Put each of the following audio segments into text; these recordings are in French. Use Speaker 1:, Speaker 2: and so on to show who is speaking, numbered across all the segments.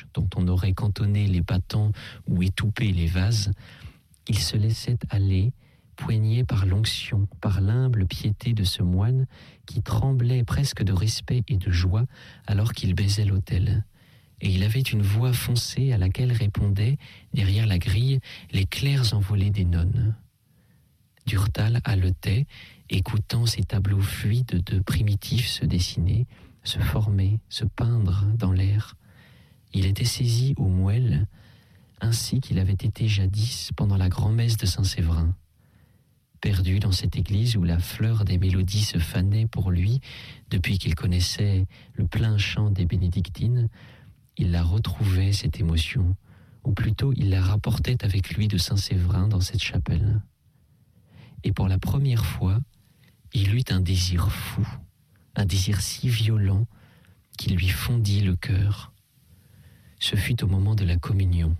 Speaker 1: dont on aurait cantonné les battants ou étoupé les vases, il se laissait aller, poigné par l'onction, par l'humble piété de ce moine qui tremblait presque de respect et de joie alors qu'il baisait l'autel. Et il avait une voix foncée à laquelle répondaient, derrière la grille, les clairs envolées des nonnes. Durtal haletait, écoutant ces tableaux fluides de primitifs se dessiner, se former, se peindre dans l'air. Il était saisi au moelle, ainsi qu'il avait été jadis pendant la grand-messe de Saint-Séverin. Perdu dans cette église où la fleur des mélodies se fanait pour lui depuis qu'il connaissait le plein chant des bénédictines, il la retrouvait, cette émotion, ou plutôt il la rapportait avec lui de Saint-Séverin dans cette chapelle. Et pour la première fois, il eut un désir fou, un désir si violent qu'il lui fondit le cœur. Ce fut au moment de la communion.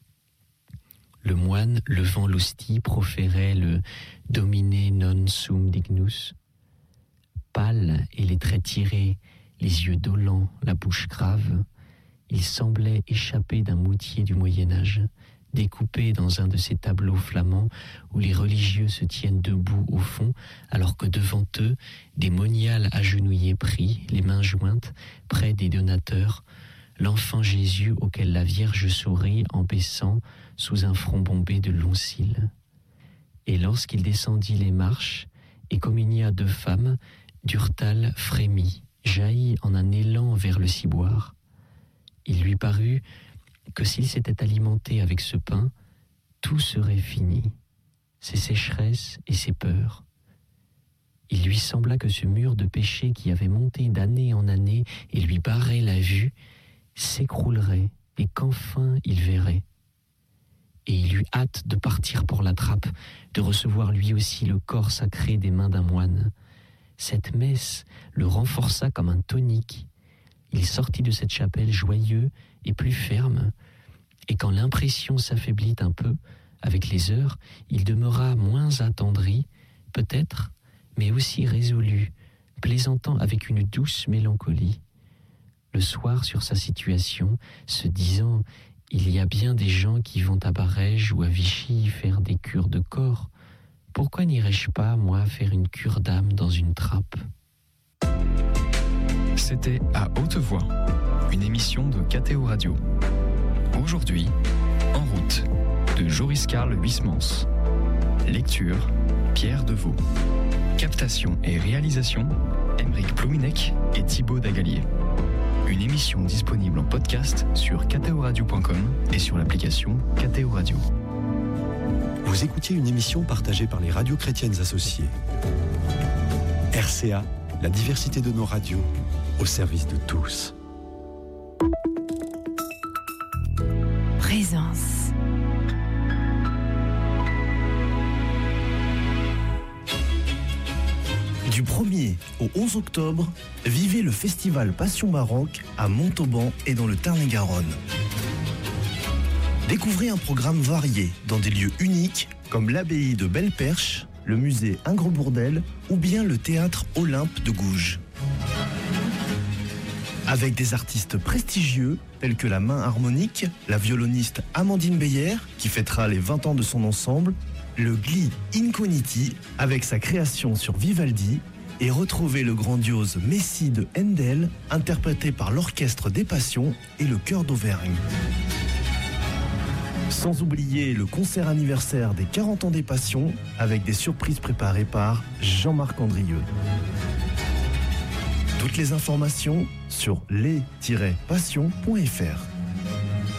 Speaker 1: Le moine, levant l'hostie, proférait le « Domine non sum dignus ». Pâle et les traits tirés, les yeux dolents, la bouche grave, il semblait échapper d'un moutier du Moyen-Âge, découpé dans un de ces tableaux flamands où les religieux se tiennent debout au fond, alors que devant eux, des moniales agenouillés pris, les mains jointes, près des donateurs, l'enfant Jésus auquel la Vierge sourit en baissant sous un front bombé de longs cils. Et lorsqu'il descendit les marches et communia deux femmes, Durtal frémit, jaillit en un élan vers le ciboire. Il lui parut que s'il s'était alimenté avec ce pain, tout serait fini, ses sécheresses et ses peurs. Il lui sembla que ce mur de péché qui avait monté d'année en année et lui barrait la vue, s'écroulerait et qu'enfin il verrait. Et il eut hâte de partir pour la trappe, de recevoir lui aussi le corps sacré des mains d'un moine. Cette messe le renforça comme un tonique. Il sortit de cette chapelle joyeux et plus ferme, et quand l'impression s'affaiblit un peu, avec les heures, il demeura moins attendri, peut-être, mais aussi résolu, plaisantant avec une douce mélancolie. Le soir, sur sa situation, se disant « Il y a bien des gens qui vont à Barège ou à Vichy faire des cures de corps. Pourquoi n'irais-je pas, moi, faire une cure d'âme dans une trappe ?»
Speaker 2: C'était À Haute Voix, une émission de KTO Radio. Aujourd'hui, En route, de Joris Karl Huysmans. Lecture, Pierre Deveau. Captation et réalisation, Aymeric Plouminec et Thibaut Dagalier. Une émission disponible en podcast sur ktoradio.com et sur l'application KTO Radio.
Speaker 3: Vous écoutiez une émission partagée par les radios chrétiennes associées. RCA, la diversité de nos radios, au service de tous.
Speaker 4: Présence.
Speaker 5: Du 1er au 11 octobre, vivez le festival Passion Baroque à Montauban et dans le Tarn-et-Garonne. Découvrez un programme varié dans des lieux uniques comme l'abbaye de Belle-Perche, le musée Ingres-Bourdelle ou bien le théâtre Olympe de Gouges. Avec des artistes prestigieux tels que la main harmonique, la violoniste Amandine Beyer qui fêtera les 20 ans de son ensemble, le Gli Incogniti avec sa création sur Vivaldi et retrouvez le grandiose Messie de Handel interprété par l'Orchestre des Passions et le Chœur d'Auvergne. Sans oublier le concert anniversaire des 40 ans des Passions avec des surprises préparées par Jean-Marc Andrieux. Toutes les informations sur les-passions.fr.